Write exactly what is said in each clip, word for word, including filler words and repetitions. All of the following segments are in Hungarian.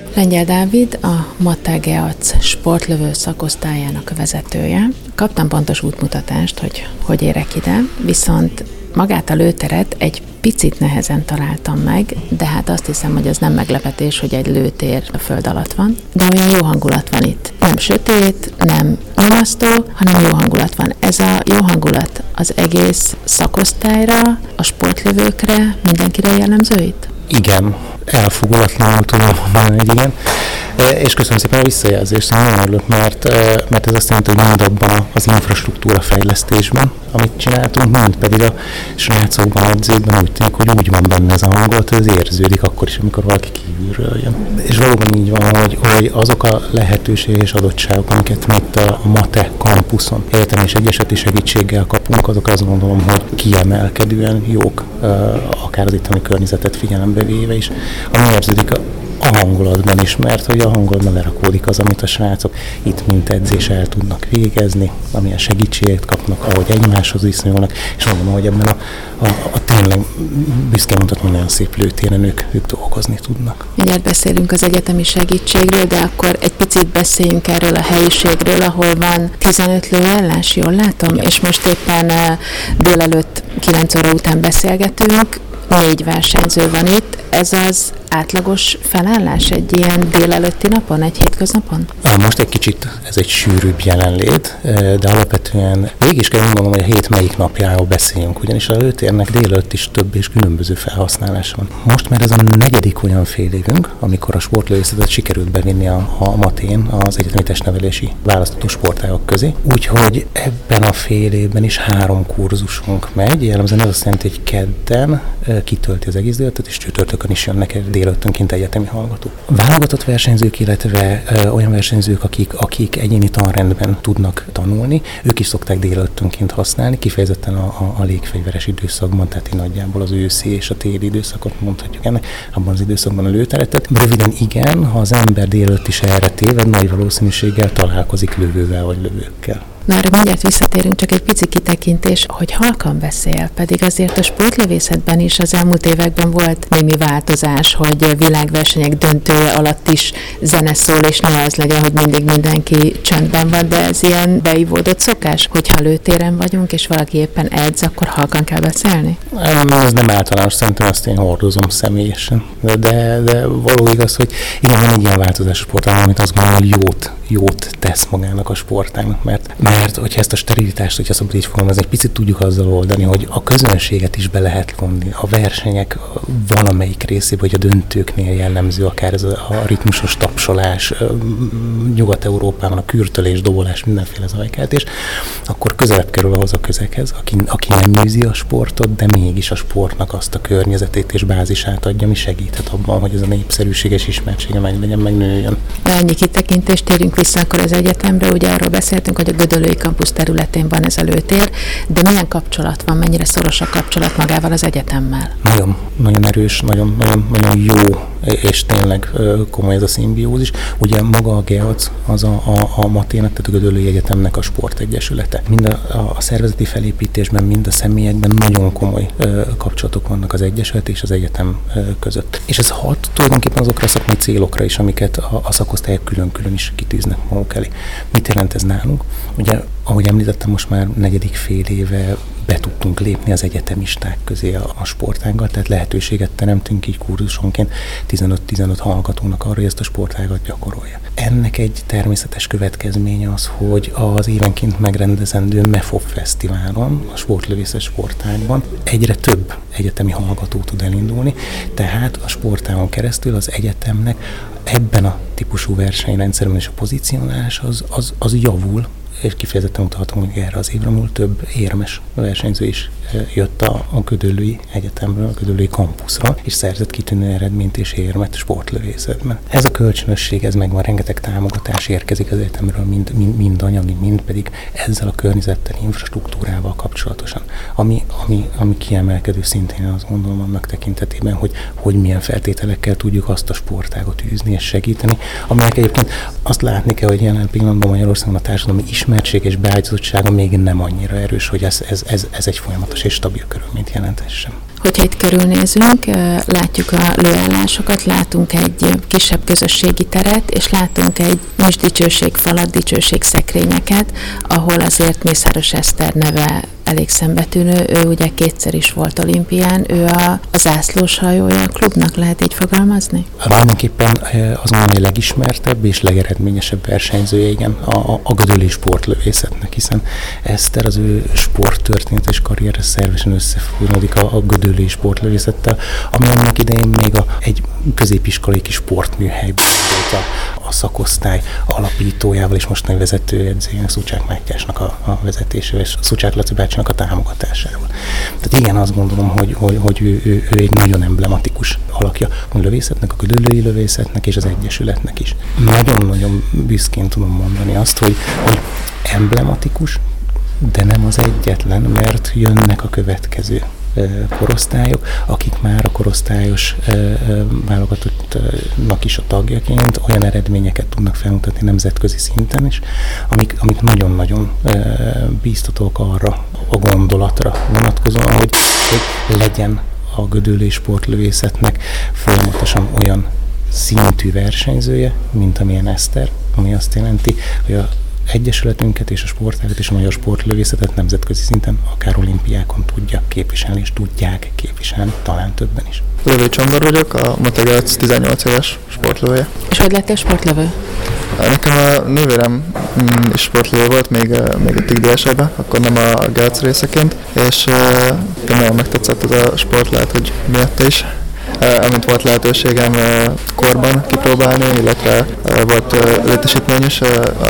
Lengyel Dávid, a Mate Geac sportlövő szakosztályának a vezetője. Kaptam pontos útmutatást, hogy hogy érek ide, viszont magát a lőteret egy picit nehezen találtam meg, de hát azt hiszem, hogy ez nem meglepetés, hogy egy lőtér a föld alatt van, de olyan jó hangulat van itt. Nem sötét, nem nyomasztó, hanem jó hangulat van. Ez a jó hangulat az egész szakosztályra, a sportlövőkre, mindenkire jellemző itt? Igen, elfogulatlanul tudom mondani, hogy igen. És köszönöm szépen a visszajelzést, nagyon örülök, mert, mert ez azt jelenti, hogy mind abban az infrastruktúra fejlesztésben, amit csináltunk, mind pedig a srácokban, edzőkben úgy tűnik, hogy úgy van benne ez a hangulat, hogy ez érződik akkor is, amikor valaki kívülről jön. És valóban így van, hogy, hogy azok a lehetőségek és adottságok, amiket mi itt a Mate kampuszon egyetemi és egyesületi segítséggel kapunk, azok azt gondolom, hogy kiemelkedően jók, akár az itteni környezetet figyelembe véve is, ami érződik a a hangulatban is, mert hogy a hangulatban lerakódik az, amit a srácok itt mint edzés el tudnak végezni, amilyen segítséget kapnak, ahogy egymáshoz viszonyulnak, és mondom, hogy ebben a, a, a tényleg büszkén mondhatom, nagyon szép lőtéren ők, ők dolgozni tudnak. Mindjárt beszélünk az egyetemi segítségről, de akkor egy picit beszéljünk erről a helyiségről, ahol van tizenöt lőállás, jól látom, ja. És most éppen délelőtt kilenc óra után beszélgetünk, négy versenyző van itt, ez az átlagos felállás egy ilyen délelőtti napon, egy hétköznapon? Most egy kicsit ez egy sűrűbb jelenlét, de alapvetően végig is kell mondanom, hogy a hét melyik napjáról beszéljünk, ugyanis a lőtérnek délelőtt is több és különböző felhasználás van. Most már ez a negyedik olyan fél évünk, amikor a sportlövészetet sikerült bevinni a, a Matén az egyetemi testnevelési választható sportágak közé, úgyhogy ebben a fél évben is három kurzusunk megy, jellemzően ez azt jelenti, hogy kedden kitölti az egész délelőttet, és csütörtökön is jönnek délelőttönként egyetemi hallgatók. Válogatott versenyzők, illetve ö, olyan versenyzők, akik, akik egyéni tanrendben tudnak tanulni, ők is szokták délelőttönként használni, kifejezetten a, a, a légfegyveres időszakban, tehát nagyjából az őszi és a téli időszakot mondhatjuk ennek, abban az időszakban a lőteret. Röviden igen, ha az ember délelőtt is erre téved, nagy valószínűséggel találkozik lövővel vagy lövőkkel. Na, erre mindjárt visszatérünk, csak egy pici kitekintés, hogy halkan beszél, pedig azért a sportlövészetben is az elmúlt években volt némi változás, hogy világversenyek döntője alatt is zene szól, és ne az legyen, hogy mindig mindenki csöndben van, de ez ilyen beivódott szokás, hogyha lőtéren vagyunk, és valaki éppen edz, akkor halkan kell beszélni? Ez nem általános, szerintem ezt én hordozom személyesen, de, de való igaz, hogy igen, van egy ilyen változás a sportágban, amit azt gondolom, hogy jót, jót tesz magának a sportágnak, mert Mert hogyha ezt a sterilitást, hogyha szabad így fogalmazni, egy picit tudjuk azzal oldani, hogy a közönséget is be lehet vonni. A versenyek valamelyik részében, vagy a döntőknél jellemző, akár ez a ritmusos tapsolás, Nyugat-Európában a kürtölés, dobolás, mindenféle zajkeltés, akkor közelebb kerül ahhoz a közeghez, aki, aki nem űzi a sportot, de mégis a sportnak azt a környezetét és bázisát adja, ami segíthet abban, hogy ez a népszerűséges ismertsége meg legyen, meg nőjön. Ennyi kitekintést, térjünk vissza akkor az egyetemre, ugye arról beszéltünk, hogy a Gödöllői kampusz területén van ez a lőtér, de milyen kapcsolat van, mennyire szoros a kapcsolat magával az egyetemmel? Nagyon, nagyon erős, nagyon, nagyon, nagyon jó, és tényleg komoly ez a szimbiózis. Ugye maga a Geac az a, a, a Matének, tehát a Gödöllői Egyetemnek a sportegyesülete. Mind a, a szervezeti felépítésben, mind a személyekben nagyon komoly ö, kapcsolatok vannak az egyesület és az egyetem ö, között. És ez hat tulajdonképpen azokra a szakmai célokra is, amiket a, a szakosztályok külön-külön is kitűznek maguk elé. Mit jelent ez nálunk? Ugye, ahogy említettem, most már negyedik fél éve be tudtunk lépni az egyetemisták közé a, a sportággal, tehát lehetőséget teremtünk így kurzusonként tizenöt-tizenöt hallgatónak arra, hogy ezt a sportágat gyakorolja. Ennek egy természetes következménye az, hogy az évenként megrendezendő MEFOP Fesztiválon, a sportlövészet sportágban egyre több egyetemi hallgató tud elindulni, tehát a sportágon keresztül az egyetemnek ebben a típusú versenyrendszerben és a pozícionálás az, az, az javul, és kifejezetten utalhatom, hogy erre az évre múlt több érmes versenyző is jött a, a Gödöllői Egyetemről, a Gödöllői kampuszra, és szerzett kitűnő eredményt és érmet sportlövészetben. Ez a kölcsönösség, ez megvan, rengeteg támogatás érkezik az egyetemről, mind, mind, mind anyagi, mind pedig ezzel a környezettel, infrastruktúrával kapcsolatosan, ami, ami, ami kiemelkedő szintén azt gondolom annak tekintetében, hogy, hogy milyen feltételekkel tudjuk azt a sportágot űzni és segíteni, aminek egyébként azt látni kell, hogy jelen pillanatban Magyarországon a társadalmi ismertség és beágyazottsága még nem annyira erős, hogy ez, ez, ez, ez egy folyamatos és stabil körülményt jelentessen. Hogyha itt körülnézünk, látjuk a lőállásokat, látunk egy kisebb közösségi teret, és látunk egy dicsőség falat, dicsőség szekrényeket, ahol azért Mészáros Eszter neve elég szembetűnő, ő ugye kétszer is volt olimpián, ő a, a zászlós hajója a klubnak, lehet így fogalmazni? Valamiképpen az mondom, a legismertebb és legeredményesebb versenyzője, igen, a, a gödöllői sportlövészetnek, hiszen Eszter az ő sporttörténet és karrierre szervesen összefújódik a, a gödöllői sportlövészettel, ami annak idején még a, egy középiskolai kis sportműhelyben volt a, a szakosztály alapítójával és mostani vezetőedzőjének, Szucsák Mátyásnak a, a vezetésével és Szucsák Laci bácsinak a támogatásával. Tehát igen, azt gondolom, hogy, hogy, hogy ő, ő, ő egy nagyon emblematikus alakja a lövészetnek, a gödöllői lövészetnek és az Egyesületnek is. Nagyon-nagyon büszkén tudom mondani azt, hogy, hogy emblematikus, de nem az egyetlen, mert jönnek a következő korosztályok, akik már a korosztályos válogatottnak is a tagjaként olyan eredményeket tudnak felmutatni nemzetközi szinten is, amik, amik nagyon-nagyon bíztatók arra a gondolatra vonatkozóan, hogy, hogy legyen a gödöllői sportlövészetnek folyamatosan olyan szintű versenyzője, mint amilyen Eszter, ami azt jelenti, hogy a Egyesületünket és a sportágat és a magyar sportlövészetet nemzetközi szinten, akár olimpiákon tudja képviselni, és tudják képviselni, talán többen is. Lövő Csongor vagyok, a Mate Gálc tizennyolc éves sportlövője. És hogy lettél sportlövő? Nekem a nővérem is sportlövő volt, még, még a té dé es-ben, akkor nem a Gálc részeként, és nagyon megtetszett ez a sport, lehet, hogy miatt is. Amint volt lehetőségem korban kipróbálni, illetve volt létesítmény is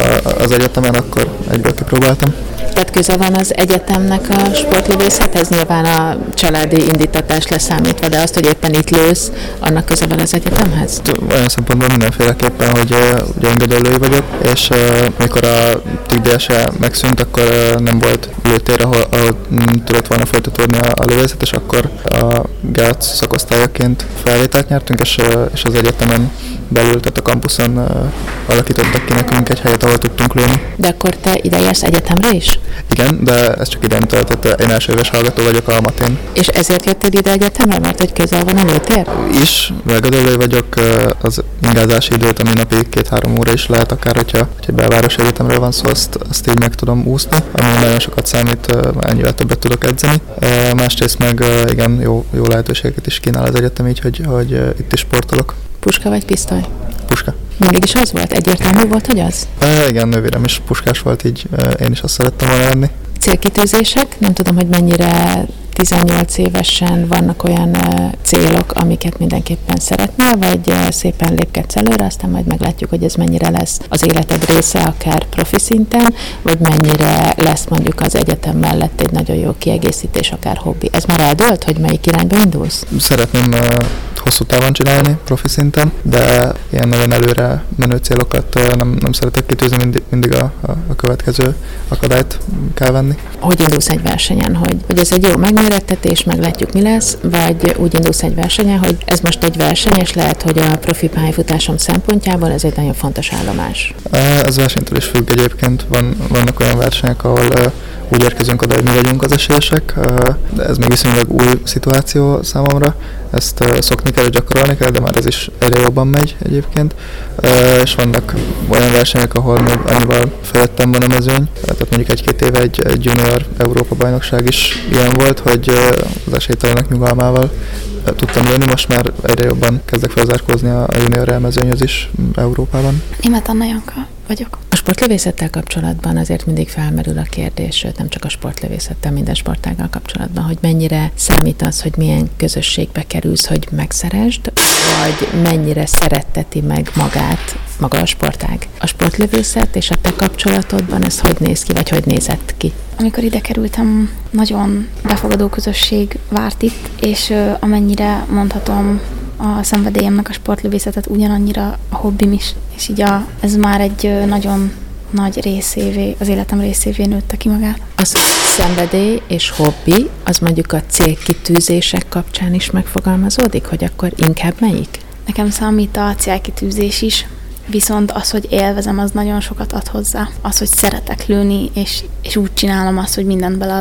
az egyetemen, akkor egyből kipróbáltam. Tehát köze van az egyetemnek a sportlövészethez? Nyilván a családi indítatás leszámítva, de azt, hogy éppen itt lősz, annak köze van az egyetemhez? Olyan szempontból mindenféleképpen, hogy ugye én gödöllői vagyok, és mikor a té dé es megszűnt, akkor nem volt lőtér, ahol, ahol tudott volna folytatódni a, a lövészet, és akkor a Gálc szakosztályaként felvételt nyertünk, és, és az egyetemen belül, tehát a kampuszon uh, alakítottak ki nekünk egy helyet, ahol tudtunk lőni. De akkor te ide jársz egyetemre is? Igen, de ez csak idén töltött. Én első éves hallgató vagyok a Matén. És ezért jöttél ide egyetemre, mert hogy közel van a lőtér? Is, gödöllői vagyok, az ingázási időt, ami napi két-három óra is lehet, akár hogyha egy belvárosi egyetemről van szó, azt, azt így meg tudom úszni, ami nagyon sokat számít, ennyivel többet tudok edzeni. Másrészt meg igen, jó, jó lehetőségeket is kínál az egyetem, így, hogy, hogy itt is sportolok. Puska vagy pisztoly? Puska. Mindig is az volt? Egyértelmű volt, hogy az? E, igen, nővérem is puskás volt, így e, én is azt szerettem volna lenni. Célkitűzések? Nem tudom, hogy mennyire tizennyolc évesen vannak olyan uh, célok, amiket mindenképpen szeretnél, vagy uh, szépen lépkedsz előre, aztán majd meglátjuk, hogy ez mennyire lesz az életed része, akár profi szinten, vagy mennyire lesz mondjuk az egyetem mellett egy nagyon jó kiegészítés, akár hobbi. Ez már eldőlt, hogy melyik irányba indulsz? Szeretném uh, hosszú távon csinálni, profi szinten, de ilyen nagyon előre menő célokat uh, nem, nem szeretek kitűzni, mindig, mindig a, a, a következő akadályt kell venni. Hogy indulsz egy versenyen, hogy, hogy ez egy jó megmérettetés, meglátjuk mi lesz, vagy úgy indulsz egy versenyen, hogy ez most egy verseny, és lehet, hogy a profi pályafutásom szempontjából ez egy nagyon fontos állomás. Ez versenytől is függ egyébként, Van, vannak olyan versenyek, ahol uh, úgy érkezünk oda, hogy mi vagyunk az esélyesek, uh, de ez még viszonylag új szituáció számomra, ezt uh, szokni kell, gyakorolni kell, de már ez is egyre jobban megy egyébként, uh, és vannak olyan versenyek, ahol még annyival felettem van a mezőny, tehát mondjuk egy-két éve egy, egy junior Európa bajnokság is ilyen volt, hogy uh, az esélytelenek nyugalmával uh, tudtam lőni, most már egyre jobban kezdek felzárkózni a junior elmezőnyhöz is Európában. Németh Anna Janka vagyok. A sportlövészettel kapcsolatban azért mindig felmerül a kérdés, sőt nem csak a sportlövészettel, minden sportággal kapcsolatban, hogy mennyire számít az, hogy milyen közösségbe kerülsz, hogy megszeresd, vagy mennyire szeretteti meg magát maga a sportág. A sportlövészet és a te kapcsolatodban ez hogy néz ki, vagy hogy nézett ki? Amikor ide kerültem, nagyon befogadó közösség várt itt, és uh, amennyire mondhatom, a szenvedélyemnek a sportlövészetet ugyanannyira a hobbim is, és így a, ez már egy nagyon nagy részévé, az életem részévé nőtte ki magát. Az szenvedély és hobbi, az mondjuk a célkitűzések kapcsán is megfogalmazódik, hogy akkor inkább melyik? Nekem számít a célkitűzés is, viszont az, hogy élvezem, az nagyon sokat ad hozzá. Az, hogy szeretek lőni, és, és úgy csinálom azt, hogy mindent beleadok.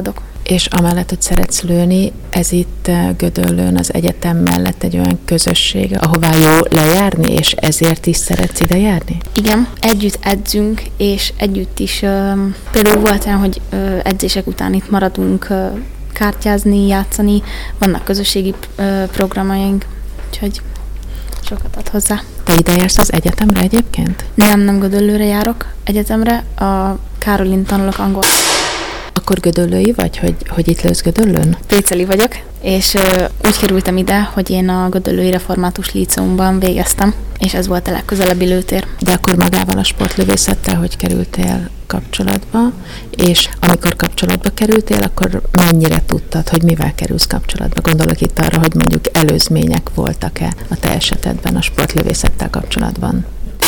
És amellett, hogy szeretsz lőni, ez itt Gödöllőn az egyetem mellett egy olyan közösség, ahová jó lejárni, és ezért is szeretsz ide járni? Igen, együtt edzünk, és együtt is ö, például volt olyan, hogy ö, edzések után itt maradunk ö, kártyázni, játszani, vannak közösségi ö, programjaink, úgyhogy sokat ad hozzá. Te ide jársz az egyetemre egyébként? Nem, nem Gödöllőre járok egyetemre, a Károlin tanulok angol. Akkor gödöllői vagy, hogy, hogy itt lősz Gödöllőn? Péceli vagyok, és ö, úgy kerültem ide, hogy én a Gödöllői Református Líceumban végeztem, és ez volt a legközelebbi lőtér. De akkor magával a sportlövészettel hogy kerültél kapcsolatba, és amikor kapcsolatba kerültél, akkor mennyire tudtad, hogy mivel kerülsz kapcsolatba? Gondolok itt arra, hogy mondjuk előzmények voltak-e a te esetedben a sportlövészettel kapcsolatban?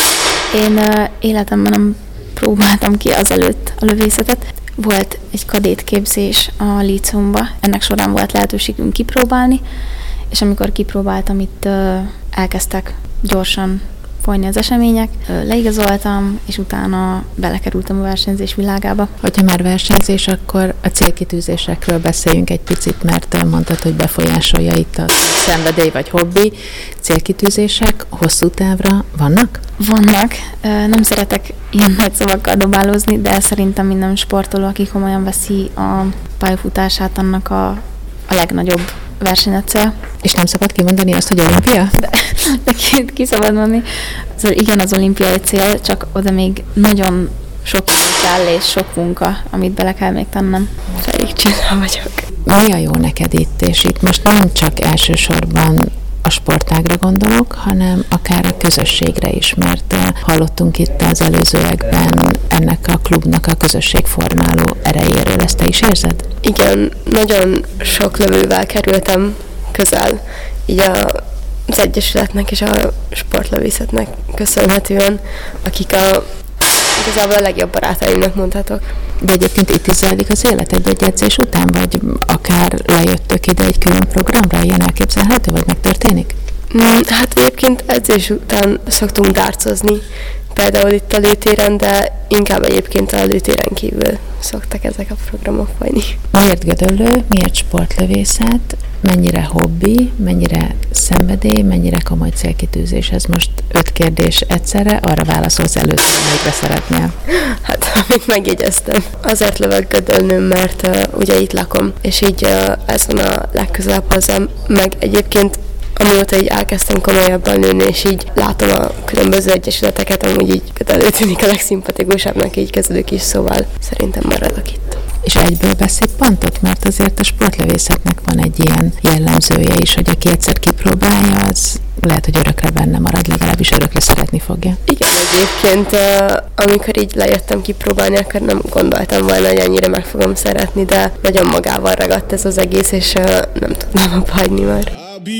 Én ö, életemben nem próbáltam ki azelőtt a lövészetet. Volt egy kadétképzés a líceumba, ennek során volt lehetőségünk kipróbálni, és amikor kipróbáltam, itt ö, elkezdtek gyorsan folyni az események, ö, leigazoltam, és utána belekerültem a versenyzés világába. Hogyha már versenyzés, akkor a célkitűzésekről beszéljünk egy picit, mert mondtad, hogy befolyásolja itt a szenvedély vagy hobbi. Célkitűzések hosszú távra vannak? Vannak. Nem szeretek ilyen nagy szavakkal dobálózni, de szerintem minden sportoló, aki komolyan veszi a pályafutását, annak a, a legnagyobb versenycél. És nem szabad kimondani azt, hogy olimpia? De, de ki, ki szabad mondani. Szóval igen, az olimpiai cél, csak oda még nagyon sok kell és sok munka, amit bele kell még tennem. Elég csinál vagyok. Mi a jó neked itt? És itt most nem csak elsősorban a sportágra gondolok, hanem akár a közösségre is, mert hallottunk itt az előzőekben ennek a klubnak a közösségformáló erejéről. Ezt te is érzed? Igen, nagyon sok lövővel kerültem közel, így a, az Egyesületnek és a sportlövészetnek köszönhetően, akik a, igazából a legjobb barátaimnak mondhatok. De egyébként itt is zajlik az élet egy edzés után, vagy akár lejöttök ide egy külön programra, ilyen elképzelhető, vagy megtörténik? Mm, hát egyébként edzés után szoktunk dárcozni, például itt a lőtéren, de inkább egyébként a lőtéren kívül szoktak ezek a programok folyni. Miért Gödöllő, miért sportlövészet, mennyire hobbi, mennyire szenvedély, mennyire komoly célkitűzés? Ez most öt kérdés egyszerre, arra válaszolsz először, amelyikre szeretnél. Hát, amit megjegyeztem. Azért lövök Gödöllőn, mert uh, ugye itt lakom, és így uh, ez van a legközelebb hozzám, meg egyébként amióta így elkezdtem komolyabban lőni, és így látom a különböző egyesületeket, amúgy így Gödöllő tűnik a legszimpatikusabbnak, így kezdődik is, szóval szerintem maradok itt. És egyből beszippantott, mert azért a sportlövészetnek van egy ilyen jellemzője is, hogy aki egyszer kipróbálja, az lehet, hogy örökre benne marad, legalábbis örökre szeretni fogja. Igen, egyébként amikor így lejöttem kipróbálni, akkor nem gondoltam volna, hogy annyira meg fogom szeretni, de nagyon magával ragadt ez az egész, és nem tudnám abba hagyni már.